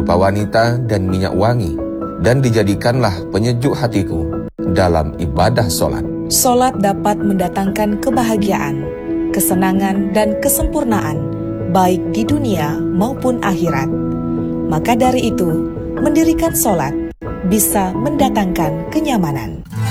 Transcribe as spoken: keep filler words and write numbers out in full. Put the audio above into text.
berupa wanita dan minyak wangi, dan dijadikanlah penyejuk hatiku dalam ibadah solat. Solat dapat mendatangkan kebahagiaan, kesenangan, dan kesempurnaan, baik di dunia maupun akhirat. Maka dari itu, mendirikan solat bisa mendatangkan kenyamanan.